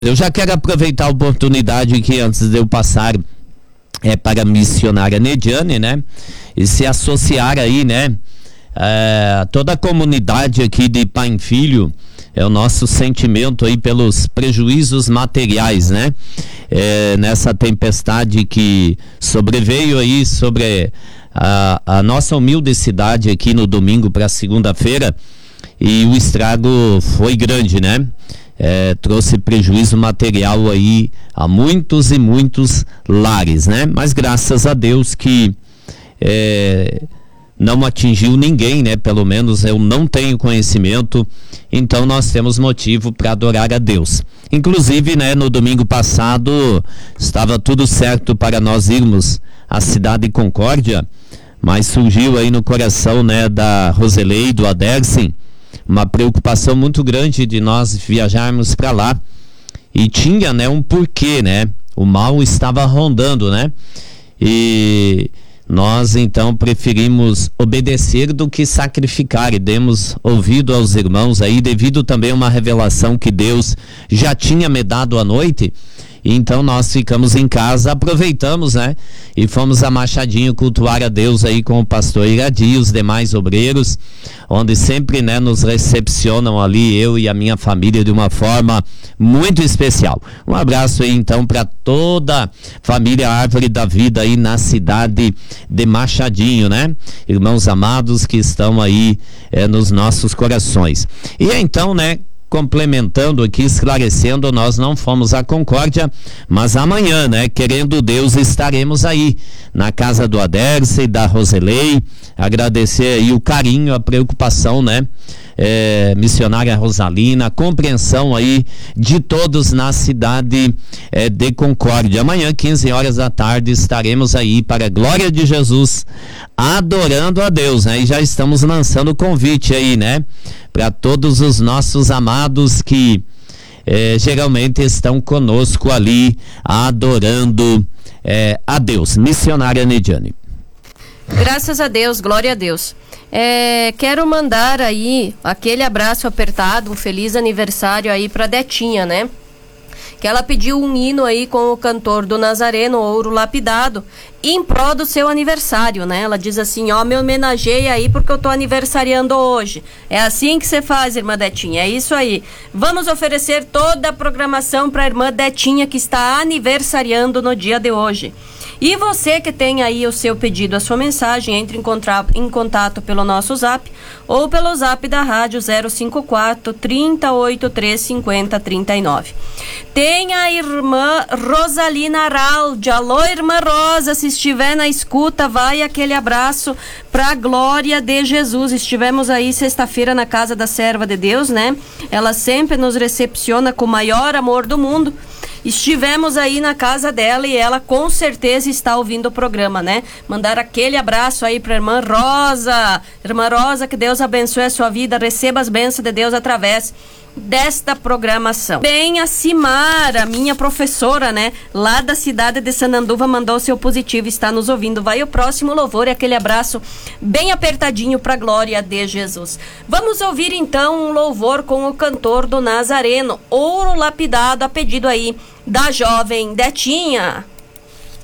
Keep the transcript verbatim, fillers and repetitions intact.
Eu já quero aproveitar a oportunidade aqui, antes de eu passar é, para a missionária Nediane, né? E se associar aí, né? É, toda a comunidade aqui de Pai e Filho, é o nosso sentimento aí pelos prejuízos materiais, né? É, nessa tempestade que sobreveio aí sobre a, a nossa humilde cidade aqui no domingo para segunda-feira, e o estrago foi grande, né? É, trouxe prejuízo material aí a muitos e muitos lares, né? Mas graças a Deus que é, não atingiu ninguém, né? Pelo menos eu não tenho conhecimento, então nós temos motivo para adorar a Deus. Inclusive, né, no domingo passado estava tudo certo para nós irmos à cidade de Concórdia, mas surgiu aí no coração, né, da Roselei e do Adersen uma preocupação muito grande de nós viajarmos para lá, e tinha, né, um porquê, né? O mal estava rondando, né? E nós então preferimos obedecer do que sacrificar, e demos ouvido aos irmãos aí, devido também a uma revelação que Deus já tinha me dado à noite. Então nós ficamos em casa, aproveitamos, né? E fomos a Machadinho cultuar a Deus aí com o pastor Iradi e os demais obreiros, onde sempre, né, nos recepcionam ali, eu e a minha família, de uma forma muito especial. Um abraço aí então para toda a família Árvore da Vida aí na cidade de Machadinho, né? Irmãos amados que estão aí é, nos nossos corações. E então, né, complementando aqui, esclarecendo, nós não fomos à Concórdia, mas amanhã, né, querendo Deus, estaremos aí na casa do Aderce e da Roselei. Agradecer aí o carinho, a preocupação, né, é, missionária Rosalina, a compreensão aí de todos na cidade é, de Concórdia. Amanhã, quinze horas da tarde, estaremos aí para a glória de Jesus, adorando a Deus, né? E já estamos lançando o convite aí, né, para todos os nossos amados que eh, geralmente estão conosco ali, adorando eh, a Deus. Missionária Nediane. Graças a Deus, glória a Deus. É, quero mandar aí aquele abraço apertado, um feliz aniversário aí para Detinha, né? Que ela pediu um hino aí com o cantor do Nazareno, Ouro Lapidado, em prol do seu aniversário, né? Ela diz assim, ó, me homenageia aí porque eu tô aniversariando hoje. É assim que você faz, irmã Detinha, é isso aí. Vamos oferecer toda a programação para a irmã Detinha, que está aniversariando no dia de hoje. E você que tem aí o seu pedido, a sua mensagem, entre em, contra, em contato pelo nosso zap ou pelo zap da rádio zero cinco quatro, trinta, oitenta e três, cinquenta, trinta e nove. Tem a irmã Rosalina Araldi. Alô, irmã Rosa, se estiver na escuta, vai aquele abraço pra glória de Jesus. Estivemos aí sexta-feira na casa da serva de Deus, né? Ela sempre nos recepciona com o maior amor do mundo. Estivemos aí na casa dela e ela com certeza está ouvindo o programa, né? Mandar aquele abraço aí pra irmã Rosa. Irmã Rosa, que Deus abençoe a sua vida, receba as bênçãos de Deus através desta programação. Bem, a Simara, minha professora, né, lá da cidade de Sananduva, mandou seu positivo, está nos ouvindo. Vai o próximo louvor e aquele abraço bem apertadinho para a glória de Jesus. Vamos ouvir então um louvor com o cantor do Nazareno, Ouro Lapidado, a pedido aí da jovem Detinha.